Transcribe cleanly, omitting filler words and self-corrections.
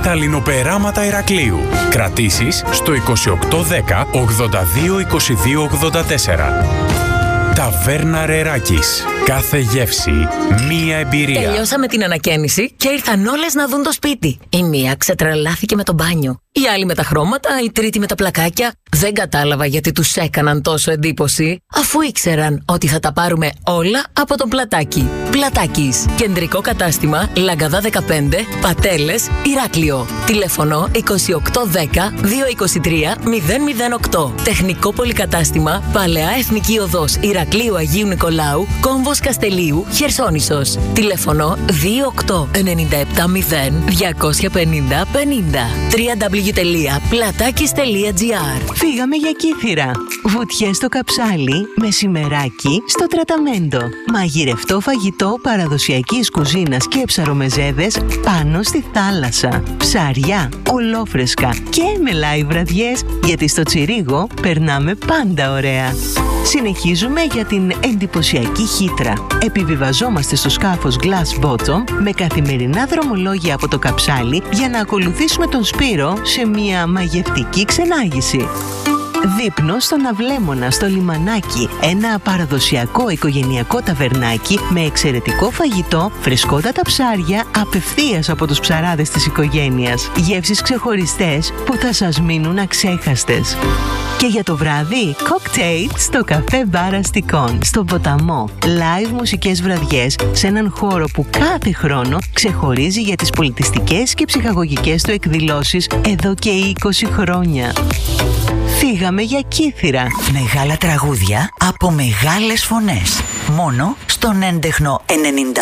στα λινοπεράματα Ηρακλείου. Κρατήσεις στο 2810 82 22 84. Ταβέρνα Ρεράκης. Κάθε γεύση, μία εμπειρία. Τελειώσαμε την ανακαίνιση και ήρθαν όλες να δουν το σπίτι. Η μία ξετρελάθηκε με το μπάνιο, η άλλη με τα χρώματα, η τρίτη με τα πλακάκια. Δεν κατάλαβα γιατί τους έκαναν τόσο εντύπωση, αφού ήξεραν ότι θα τα πάρουμε όλα από τον Πλατάκι. Πλατάκης. Κεντρικό κατάστημα, Λαγκαδά 15, Πατέλες, Ηράκλειο. Τηλέφωνο 2810 223 008. Τεχνικό πολυκατάστημα, Παλαιά Εθνική Οδός Ηρακλείου Αγίου Νικολάου, Κόμβος Καστελίου, Χερσόνησος. Τηλέφωνο 28970 250 50. www.platakis.gr. Φύγαμε για Κύθυρα. Βουτιές στο Καψάλι, μεσημεράκι στο Τραταμέντο. Μαγειρευτό φαγητό παραδοσιακής κουζίνας και ψαρομεζέδες πάνω στη θάλασσα. Ψάρια, ολόφρεσκα και με live βραδιές, γιατί στο Τσιρίγο περνάμε πάντα ωραία. Συνεχίζουμε για την εντυπωσιακή Χήτρα. Επιβιβαζόμαστε στο σκάφος Glass Bottom με καθημερινά δρομολόγια από το Καψάλι για να ακολουθήσουμε τον Σπύρο σε μια μαγευτική ξενάγηση. Δείπνο στον Αυλέμονα, στο λιμανάκι. Ένα παραδοσιακό οικογενειακό ταβερνάκι με εξαιρετικό φαγητό, φρεσκότατα ψάρια απευθείας από τους ψαράδες της οικογένειας. Γεύσεις ξεχωριστές που θα σας μείνουν αξέχαστες. Και για το βράδυ, κοκτέιλ στο καφέ Μπαρ Αστικών, στο ποταμό. Live μουσικές βραδιές σε έναν χώρο που κάθε χρόνο ξεχωρίζει για τις πολιτιστικές και ψυχαγωγικές του εκδηλώσεις εδώ και 20 χρόνια. Φύγαμε για Κύθυρα. Μεγάλα τραγούδια από μεγάλες φωνές. Μόνο στον έντεχνο 98,9.